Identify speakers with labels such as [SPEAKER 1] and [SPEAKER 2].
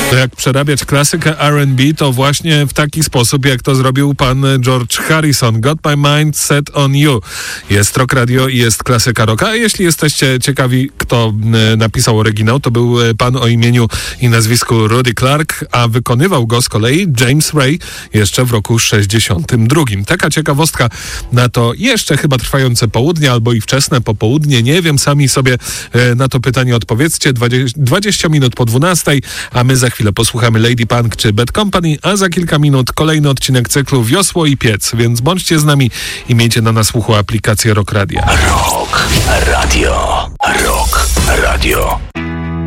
[SPEAKER 1] Jak przerabiać klasykę R&B, to właśnie w taki sposób, jak to zrobił pan George Harrison. Got My Mind Set on You. Jest Rock Radio i jest klasyka rocka. A jeśli jesteście ciekawi, kto napisał oryginał, to był pan o imieniu i nazwisku Rudy Clark, a wykonywał go z kolei James Ray jeszcze w roku 62. Taka ciekawostka na to jeszcze chyba trwające południe albo i wczesne popołudnie. Nie wiem, sami sobie na to pytanie odpowiedzcie. 20 minut po 12, a my za chwilę posłuchamy Lady Punk czy Bad Company, a za kilka minut kolejny odcinek cyklu Wiosło i Piec, więc bądźcie z nami i miejcie na nas słuchu aplikację Rock Radio.
[SPEAKER 2] Rock Radio. Rock Radio.